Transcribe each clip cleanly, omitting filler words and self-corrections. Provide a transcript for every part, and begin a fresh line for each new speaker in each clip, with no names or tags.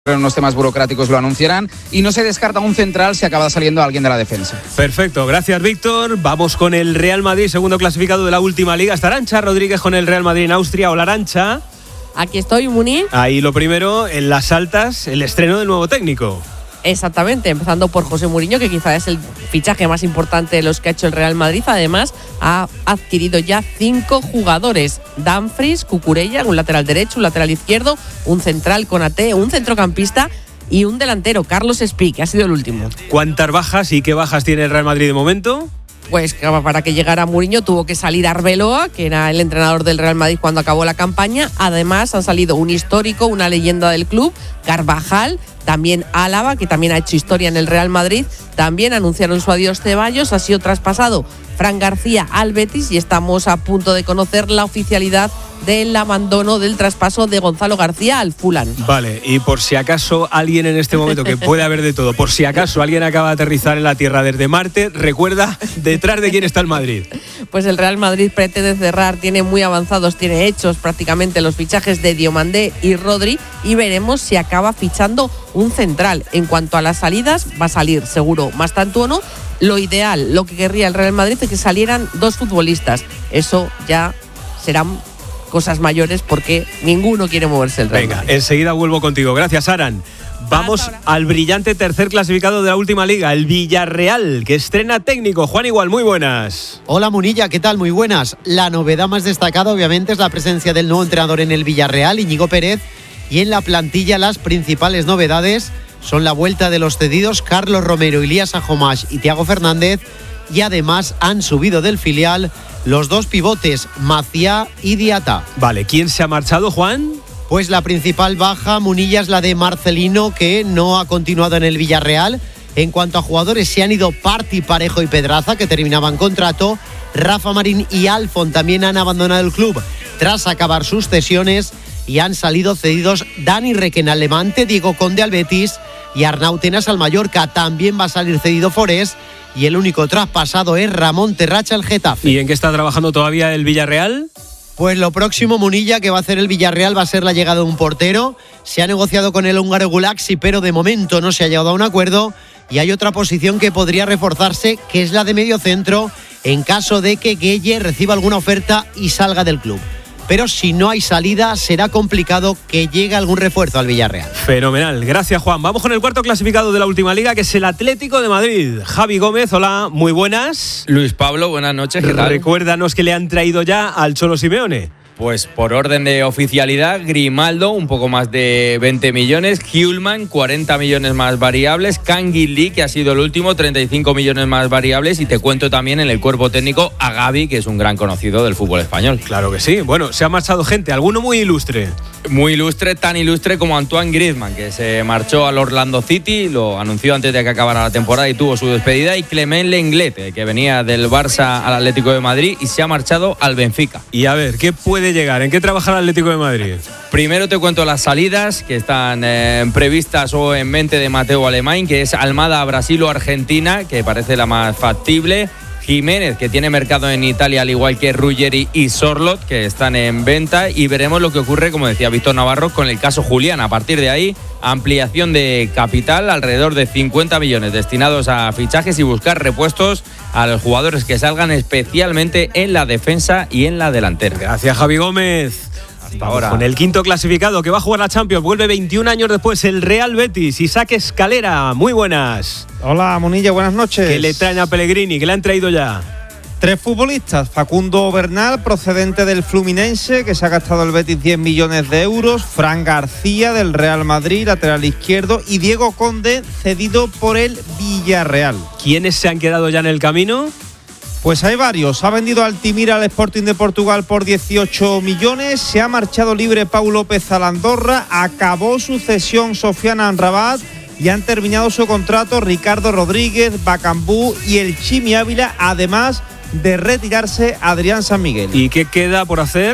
unos temas burocráticos lo anunciarán, y no se descarta un central si acaba saliendo alguien de la defensa.
Perfecto, gracias Víctor. Vamos con el Real Madrid, segundo clasificado de la última liga. Está Arantxa Rodríguez con el Real Madrid en Austria. Hola, Arantxa.
Aquí estoy, Muni.
Ahí lo primero, en las altas, el estreno del nuevo técnico.
Exactamente, empezando por José Mourinho, que quizá es el fichaje más importante de los que ha hecho el Real Madrid. Además, ha adquirido ya 5 jugadores: Dumfries, Cucurella, un lateral derecho, un lateral izquierdo, un central Konaté, un centrocampista y un delantero, Carlos Espí, que ha sido el último.
¿Cuántas bajas y qué bajas tiene el Real Madrid de momento?
Pues para que llegara Mourinho tuvo que salir Arbeloa, que era el entrenador del Real Madrid cuando acabó la campaña. Además han salido un histórico, una leyenda del club, Carvajal, también Álava, que también ha hecho historia en el Real Madrid. También anunciaron su adiós Ceballos, ha sido traspasado Fran García al Betis y estamos a punto de conocer la oficialidad del abandono del traspaso de Gonzalo García al Fulham.
Vale, y por si acaso alguien en este momento, que puede haber de todo, por si acaso alguien acaba de aterrizar en la Tierra desde Marte, recuerda detrás de quién está el Madrid.
Pues el Real Madrid pretende cerrar, tiene muy avanzados, tiene hechos prácticamente los fichajes de Diomandé y Rodri, y veremos si acaba fichando un central. En cuanto a las salidas, va a salir seguro Mastantuono. Lo ideal, lo que querría el Real Madrid es que salieran 2 futbolistas. Eso ya serán cosas mayores porque ninguno quiere moverse el Real Madrid.
Venga, enseguida vuelvo contigo. Gracias, Aran. Vamos al brillante tercer clasificado de la última liga, el Villarreal, que estrena técnico. Juan Igual, muy buenas.
Hola, Munilla, ¿qué tal? Muy buenas. La novedad más destacada, obviamente, es la presencia del nuevo entrenador en el Villarreal, Íñigo Pérez, y en la plantilla las principales novedades son la vuelta de los cedidos Carlos Romero, Ilías Ajomash y Thiago Fernández, y además han subido del filial los 2 pivotes, Maciá y Diata.
Vale, ¿quién se ha marchado, Juan?
Pues la principal baja, Munilla, es la de Marcelino, que no ha continuado en el Villarreal. En cuanto a jugadores, se han ido Parti, Parejo y Pedraza, que terminaban contrato. Rafa Marín y Alfon también han abandonado el club tras acabar sus cesiones, y han salido cedidos Dani Requena al Levante, Diego Conde al Betis y Arnau Tenas al Mallorca. También va a salir cedido Forés, y el único traspasado es Ramón Terracha al Getafe.
¿Y en qué está trabajando todavía el Villarreal?
Pues lo próximo, Munilla, que va a hacer el Villarreal va a ser la llegada de un portero. Se ha negociado con el húngaro Gulaxi, pero de momento no se ha llegado a un acuerdo. Y hay otra posición que podría reforzarse, que es la de medio centro, en caso de que Gueye reciba alguna oferta y salga del club. Pero si no hay salida, será complicado que llegue algún refuerzo al Villarreal.
Fenomenal, gracias, Juan. Vamos con el cuarto clasificado de la última liga, que es el Atlético de Madrid. Javi Gómez, hola, muy buenas.
Luis Pablo, buenas noches, ¿qué tal?
Recuérdanos que le han traído ya al Cholo Simeone.
Pues por orden de oficialidad, Grimaldo, un poco más de 20 millones, Hjulman, 40 millones más variables, Canguilí, que ha sido el último, 35 millones más variables, y te cuento también en el cuerpo técnico a Gavi, que es un gran conocido del fútbol español.
Claro que sí. Bueno, se ha marchado gente, alguno muy ilustre.
Muy ilustre, tan ilustre como Antoine Griezmann, que se marchó al Orlando City, lo anunció antes de que acabara la temporada y tuvo su despedida, y Clement Lenglet, que venía del Barça al Atlético de Madrid y se ha marchado al Benfica.
Y a ver, ¿qué puede llegar? ¿En qué trabaja el Atlético de Madrid?
Primero te cuento las salidas que están previstas o en mente de Mateo Alemán, que es Almada a Brasil o Argentina, que parece la más factible. Jiménez, que tiene mercado en Italia, al igual que Ruggeri y Sorloth, que están en venta, y veremos lo que ocurre, como decía Víctor Navarro, con el caso Julián. A partir de ahí, ampliación de capital, alrededor de 50 millones destinados a fichajes y buscar repuestos a los jugadores que salgan, especialmente en la defensa y en la delantera.
Gracias, Javi Gómez. Ahora con el quinto clasificado, que va a jugar la Champions, vuelve 21 años después el Real Betis. Isaac Escalera, muy buenas.
Hola, Munilla, buenas noches.
¿Qué le traen a Pellegrini? ¿Qué le han traído ya?
3 futbolistas: Facundo Bernal, procedente del Fluminense, que se ha gastado el Betis 10 millones de euros, Fran García del Real Madrid, lateral izquierdo, y Diego Conde, cedido por el Villarreal.
¿Quiénes se han quedado ya en el camino?
Pues hay varios. Ha vendido Altimira al Sporting de Portugal por 18 millones. Se ha marchado libre Pau López al Andorra. Acabó su cesión Sofiane Amrabat y han terminado su contrato Ricardo Rodríguez, Bacambú y el Chimi Ávila, además de retirarse Adrián San Miguel.
¿Y qué queda por hacer?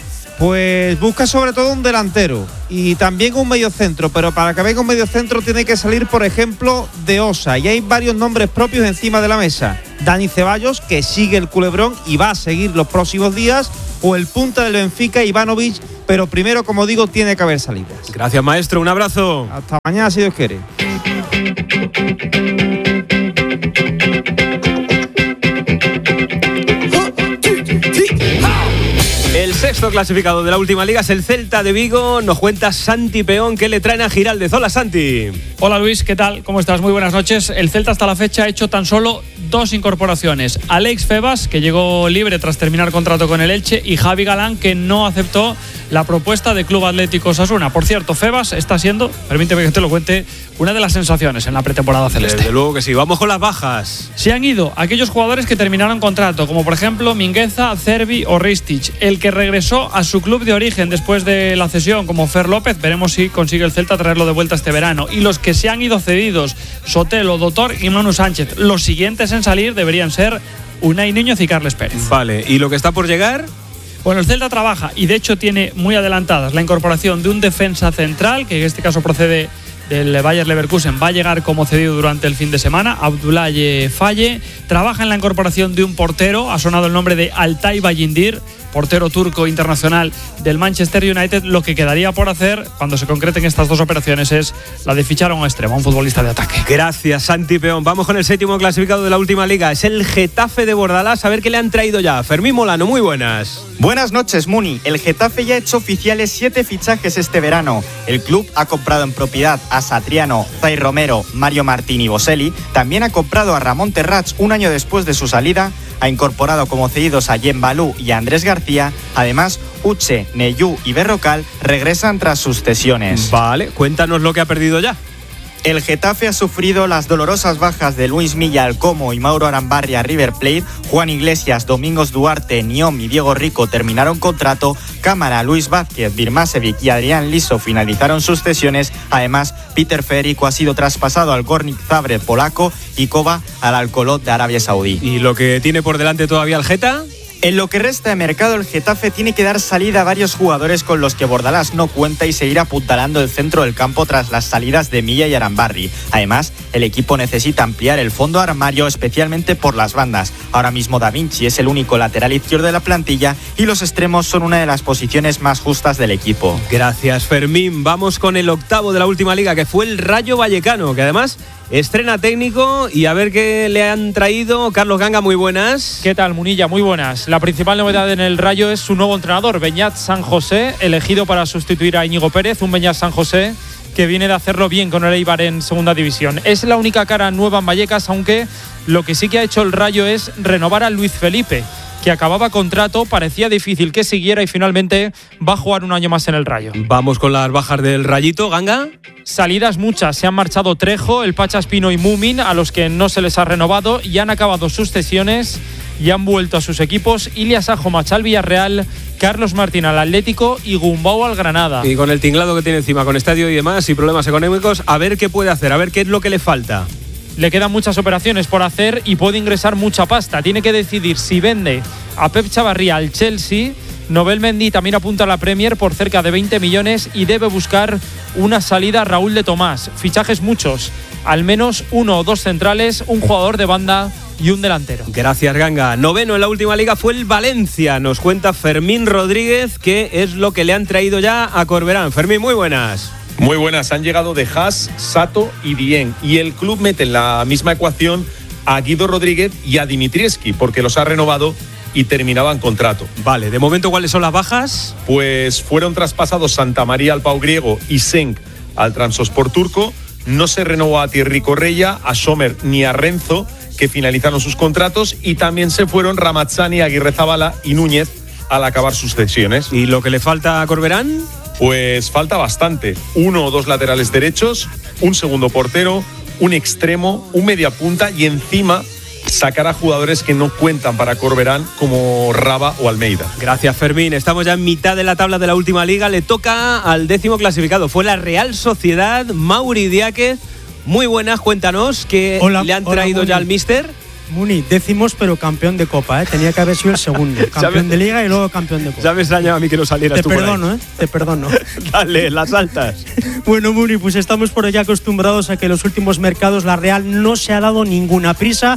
Pues busca sobre todo un delantero y también un mediocentro, pero para que venga un mediocentro tiene que salir, por ejemplo, de Osa, y hay varios nombres propios encima de la mesa. Dani Ceballos, que sigue el culebrón y va a seguir los próximos días, o el punta del Benfica, Ivanovic, pero primero, como digo, tiene que haber salidas.
Gracias, maestro. Un abrazo.
Hasta mañana, si Dios quiere.
El sexto clasificado de la última liga es el Celta de Vigo. Nos cuenta Santi Peón que le traen a Giraldez. Hola, Santi.
Hola, Luis, ¿qué tal? ¿Cómo estás? Muy buenas noches. El Celta hasta la fecha ha hecho tan solo 2 incorporaciones. Alex Febas, que llegó libre tras terminar contrato con el Elche, y Javi Galán, que no aceptó la propuesta de Club Atlético Osasuna. Por cierto, Febas está siendo, permíteme que te lo cuente, una de las sensaciones en la pretemporada celeste.
Desde luego que sí. Vamos con las bajas.
Se han ido aquellos jugadores que terminaron contrato, como por ejemplo Mingueza, Cervi o Ristich. El que regresó a su club de origen después de la cesión, como Fer López, veremos si consigue el Celta traerlo de vuelta este verano. Y los que se han ido cedidos, Sotelo, Dotor y Manu Sánchez. Los siguientes en salir deberían ser Unai Núñez y Carles Pérez.
Vale, ¿y lo que está por llegar?
Bueno, el Celta trabaja y de hecho tiene muy adelantadas la incorporación de un defensa central, que en este caso procede del Bayer Leverkusen, va a llegar como cedido durante el fin de semana, Abdoulaye Faye. Trabaja en la incorporación de un portero, ha sonado el nombre de Altay Bayindir, portero turco internacional del Manchester United. Lo que quedaría por hacer cuando se concreten estas dos operaciones es la de fichar a un extremo, a un futbolista de ataque.
Gracias, Santi Peón. Vamos con el séptimo clasificado de la última liga. Es el Getafe de Bordalás. A ver qué le han traído ya. Fermín Molano, muy buenas.
Buenas noches, Muni. El Getafe ya ha hecho oficiales 7 fichajes este verano. El club ha comprado en propiedad a Satriano, Zay Romero, Mario Martín y Boselli. También ha comprado a Ramón Terrats un año después de su salida. Ha incorporado como cedidos a Yen Balú y a Andrés García. Además, Uche, Neyú y Berrocal regresan tras sus cesiones.
Vale, cuéntanos lo que ha perdido ya.
El Getafe ha sufrido las dolorosas bajas de Luis Milla al Como y Mauro Arambarri a River Plate. Juan Iglesias, Domingos Duarte, Niom y Diego Rico terminaron contrato. Cámara, Luis Vázquez, Birmasevic y Adrián Liso finalizaron sus cesiones. Además, Peter Federico ha sido traspasado al Gornik Zagreb polaco y Kova al Al-Kholod de Arabia Saudí.
¿Y lo que tiene por delante todavía el Geta?
En lo que resta de mercado, el Getafe tiene que dar salida a varios jugadores con los que Bordalás no cuenta y seguir apuntalando el centro del campo tras las salidas de Milla y Arambarri. Además, el equipo necesita ampliar el fondo armario, especialmente por las bandas. Ahora mismo Da Vinci es el único lateral izquierdo de la plantilla y los extremos son una de las posiciones más justas del equipo.
Gracias, Fermín. Vamos con el octavo de la última liga, que fue el Rayo Vallecano, que además estrena técnico, y a ver qué le han traído. Carlos Ganga, muy buenas.
¿Qué tal, Munilla? Muy buenas. La principal novedad en el Rayo es su nuevo entrenador, Beñat San José, elegido para sustituir a Íñigo Pérez, un Beñat San José que viene de hacerlo bien con el Eibar en segunda división. Es la única cara nueva en Vallecas, aunque lo que sí que ha hecho el Rayo es renovar a Luis Felipe, que acababa contrato, parecía difícil que siguiera y finalmente va a jugar un año más en el Rayo.
Vamos con las bajas del Rayito, Ganga.
Salidas muchas, se han marchado Trejo, el Pacha Espino y Mumin, a los que no se les ha renovado, y han acabado sus cesiones y han vuelto a sus equipos Ilias Ajomacha al Villarreal, Carlos Martín al Atlético y Gumbau al Granada.
Y con el tinglado que tiene encima, con estadio y demás y problemas económicos, a ver qué puede hacer, a ver qué es lo que le falta.
Le quedan muchas operaciones por hacer y puede ingresar mucha pasta. Tiene que decidir si vende a Pep Chavarría al Chelsea. Nobel Mendy también apunta a la Premier por cerca de 20 millones y debe buscar una salida a Raúl de Tomás. Fichajes muchos, al menos 1 o 2 centrales, un jugador de banda y un delantero.
Gracias, Ganga. Noveno en la última liga fue el Valencia. Nos cuenta Fermín Rodríguez qué es lo que le han traído ya a Corberán. Fermín, muy buenas.
Muy buenas, han llegado de Haas, Sato y Dieng. Y el club mete en la misma ecuación a Guido Rodríguez y a Dimitrievski, porque los ha renovado y terminaban contrato.
Vale, de momento, ¿cuáles son las bajas?
Pues fueron traspasados Santa María al Pau Griego y Senk al Transosport turco. No se renovó a Thierry Correia, a Sommer ni a Renzo, que finalizaron sus contratos, y también se fueron Ramazzani, Aguirrezabala y Núñez al acabar sus cesiones.
¿Y lo que le falta a Corberán?
Pues falta bastante. 1 o 2 laterales derechos, un segundo portero, un extremo, un mediapunta y encima sacar a jugadores que no cuentan para Corberán como Raba o Almeida.
Gracias, Fermín. Estamos ya en mitad de la tabla de la última liga. Le toca al 10º clasificado. Fue la Real Sociedad. Mauri Diáquez, muy buenas. Cuéntanos qué le han traído ya al míster.
Muni, 10º pero campeón de Copa, ¿eh? Tenía que haber sido el segundo. Campeón de Liga y luego campeón de Copa.
Ya me extrañaba a mí que no salieras tú por ahí.
Te perdono, ¿eh? Te perdono.
Dale, las altas.
Bueno, Muni, pues estamos por allá acostumbrados a que en los últimos mercados la Real no se ha dado ninguna prisa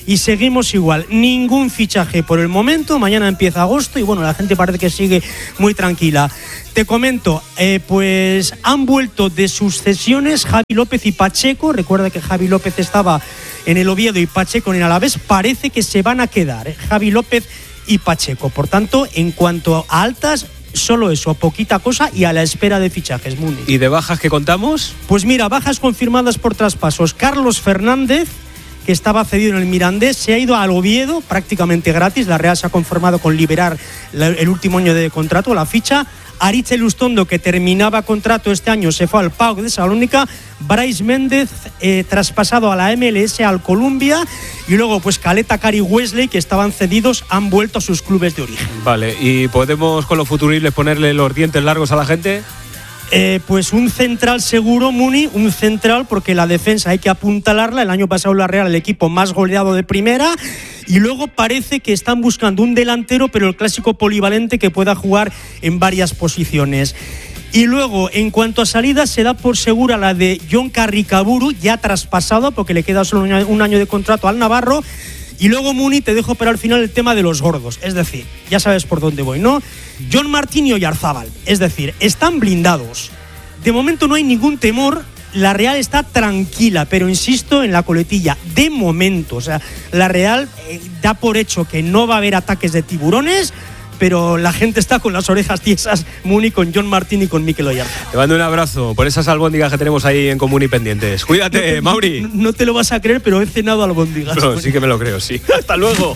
y seguimos igual. Ningún fichaje por el momento. Mañana empieza agosto y bueno, la gente parece que sigue muy tranquila. Te comento, pues han vuelto de sus cesiones Javi López y Pacheco. Recuerda que Javi López estaba en el Oviedo y Pacheco en el Alavés. Parece que se van a quedar, Javi López y Pacheco. Por tanto, en cuanto a altas, solo eso, poquita cosa y a la espera de fichajes, Muni.
¿Y de bajas que contamos?
Pues mira, bajas confirmadas por traspasos. Carlos Fernández, que estaba cedido en el Mirandés, se ha ido al Oviedo prácticamente gratis. La Real se ha conformado con liberar el último año de contrato, la ficha. Aritz Elustondo, que terminaba contrato este año, se fue al PAOK de Salónica. Brais Méndez, traspasado a la MLS, al Columbia. Y luego, pues Caleta, Cari, Wesley, que estaban cedidos, han vuelto a sus clubes de origen.
Vale, ¿y podemos con los futuribles ponerle los dientes largos a la gente?
Pues un central seguro, Muni, un central, porque la defensa hay que apuntalarla. El año pasado la Real, el equipo más goleado de primera. Y luego parece que están buscando un delantero, pero el clásico polivalente que pueda jugar en varias posiciones. Y luego, en cuanto a salidas, se da por segura la de Jon Carricaburu, ya traspasado, porque le queda solo un año de contrato al Navarro. Y luego, Muni, te dejo para al final el tema de los gordos. Es decir, ya sabes por dónde voy, ¿no? Jon Martín y Oyarzábal. Es decir, están blindados. De momento no hay ningún temor. La Real está tranquila, pero insisto en la coletilla, de momento. O sea, la Real da por hecho que no va a haber ataques de tiburones, pero la gente está con las orejas tiesas, Muni, con Jon Martín y con Mikel Oyarzábal.
Te mando un abrazo por esas albóndigas que tenemos ahí en común y pendientes. Cuídate, Mauri.
No te lo vas a creer, pero he cenado albóndigas.
No, sí que me lo creo, sí. Hasta luego.